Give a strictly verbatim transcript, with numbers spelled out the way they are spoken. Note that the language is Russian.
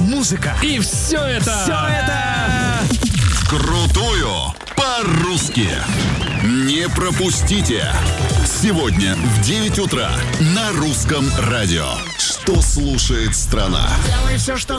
музыка. И все это... Все это... Крутую по-русски. Не пропустите. Сегодня в девять утра на Русском радио. Что слушает страна? Делай все, что